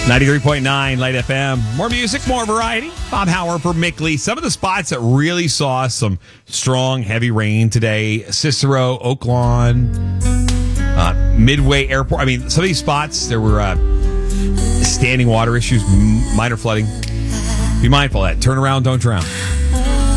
93.9 Light FM. More music, more variety. Bob Hauer for Mickley. Some of the spots that really saw some strong, heavy rain today. Cicero, Oaklawn, Midway Airport. I mean, some of these spots, there were standing water issues, minor flooding. Be mindful of that. Turn around, don't drown.